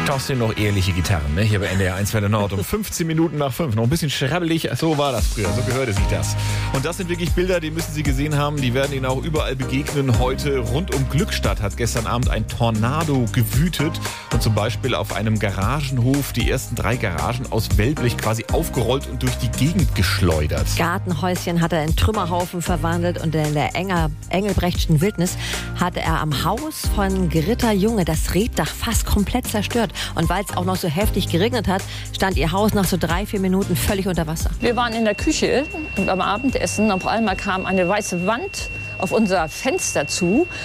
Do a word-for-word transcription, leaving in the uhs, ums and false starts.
Das sind noch ehrliche Gitarren, ne? Hier bei N D R eins Welle Nord um fünfzehn Minuten nach fünf. Noch ein bisschen schrabbelig, so war das früher, so gehörte sich das. Und das sind wirklich Bilder, die müssen Sie gesehen haben, die werden Ihnen auch überall begegnen. Heute rund um Glückstadt hat gestern Abend ein Tornado gewütet und zum Beispiel auf einem Garagenhof die ersten drei Garagen aus Wellblech quasi aufgerollt und durch die Gegend geschleudert. Gartenhäuschen hat er in Trümmerhaufen verwandelt und in der Enger, Engelbrechtschen Wildnis hatte er am Haus von Gritta Junge das Reetdach fast komplett zerstört. Und weil es auch noch so heftig geregnet hat, stand ihr Haus nach so drei, vier Minuten völlig unter Wasser. Wir waren in der Küche und beim Abendessen. Auf einmal kam eine weiße Wand auf unser Fenster zu.